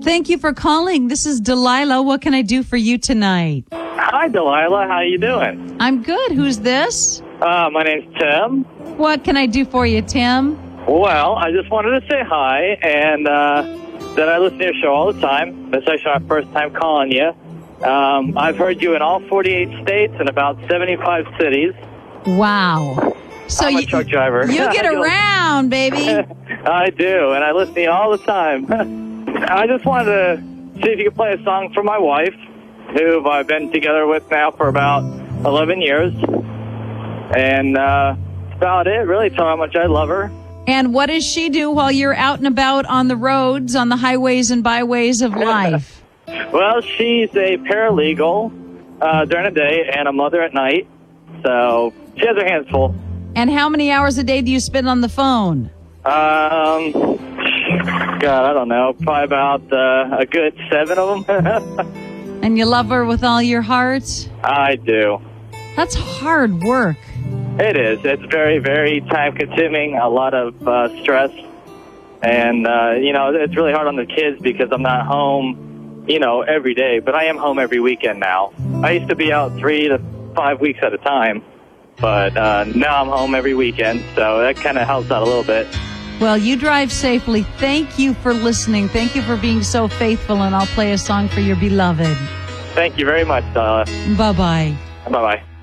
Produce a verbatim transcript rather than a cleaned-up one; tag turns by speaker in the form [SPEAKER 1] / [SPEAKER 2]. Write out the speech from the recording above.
[SPEAKER 1] Thank you for calling. This is Delilah. What can I do for you tonight?
[SPEAKER 2] Hi, Delilah. How you doing?
[SPEAKER 1] I'm good. Who's this?
[SPEAKER 2] Uh, my name's Tim.
[SPEAKER 1] What can I do for you, Tim?
[SPEAKER 2] Well, I just wanted to say hi, and uh, that I listen to your show all the time. This is actually my first time calling you. Um, I've heard you in all forty-eight states and about seventy-five cities.
[SPEAKER 1] Wow. So
[SPEAKER 2] I'm a
[SPEAKER 1] you,
[SPEAKER 2] truck driver.
[SPEAKER 1] You get around, baby.
[SPEAKER 2] I do, and I listen to you all the time. I just wanted to see if you could play a song for my wife, who I've been together with now for about eleven years. And uh, that's about it, really. Tell her how much I love her.
[SPEAKER 1] And what does she do while you're out and about on the roads, on the highways and byways of life?
[SPEAKER 2] Well, she's a paralegal uh, during the day and a mother at night. So she has her hands full.
[SPEAKER 1] And how many hours a day do you spend on the phone?
[SPEAKER 2] Um, God, I don't know. Probably about uh, a good seven of them.
[SPEAKER 1] And you love her with all your heart?
[SPEAKER 2] I do.
[SPEAKER 1] That's hard work.
[SPEAKER 2] It is. It's very, very time-consuming, a lot of uh, stress. And, uh, you know, it's really hard on the kids because I'm not home, you know, every day. But I am home every weekend now. I used to be out three to five weeks at a time. But uh, now I'm home every weekend, so that kind of helps out a little bit.
[SPEAKER 1] Well, you drive safely. Thank you for listening. Thank you for being so faithful, and I'll play a song for your beloved.
[SPEAKER 2] Thank you very much, Donna.
[SPEAKER 1] Bye-bye.
[SPEAKER 2] Bye-bye.